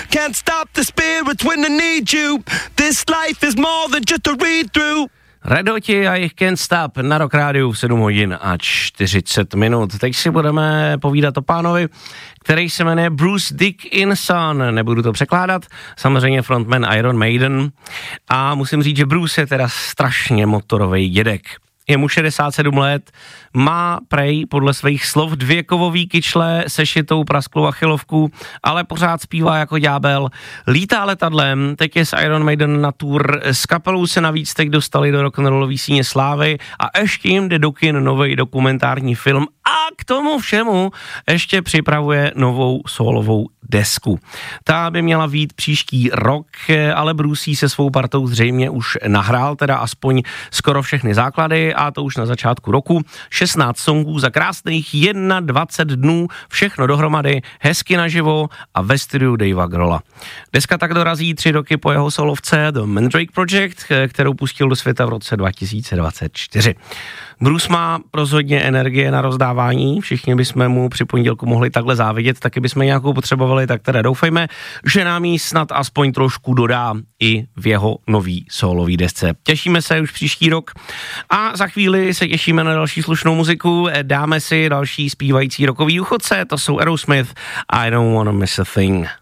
Can't stop the spirits when I need you. This life is more than just a read-through. Red Hoti a jejich Can't Stop na Rock Rádiu v 7 hodin a 40 minut. Teď si budeme povídat o pánovi, který se jmenuje Bruce Dickinson. Nebudu to překládat, samozřejmě frontman Iron Maiden. A musím říct, že Bruce je teda strašně motorový dědek. Je mu 67 let, má prej podle svých slov 2 kovový kyčle se šitou prasklou achilovku, ale pořád zpívá jako ďábel, lítá letadlem, teď je s Iron Maiden na tour, s kapelou se navíc teď dostali do rock'n'rollový síně slávy a ještě jim jde do kin nový dokumentární film a k tomu všemu ještě připravuje novou solovou desku. Ta by měla vyjít příští rok, ale Bruce se svou partou zřejmě už nahrál, teda aspoň skoro všechny základy a to už na začátku roku. 16 songů za krásných 21 dnů, všechno dohromady, hezky naživo a ve studiu Davea Grohla. Deska tak dorazí 3 roky po jeho solovce The Mandrake Project, kterou pustil do světa v roce 2024. Bruce má rozhodně energie na rozdávání, všichni bychom mu při pondělku mohli takhle závidět, taky bychom nějakou potřebovali, tak teda doufejme, že nám ji snad aspoň trošku dodá i v jeho nový solový desce. Těšíme se už příští rok a za chvíli se těšíme na další slušnou muziku, dáme si další zpívající rockový důchodce, to jsou Aerosmith, I Don't Wanna Miss a Thing.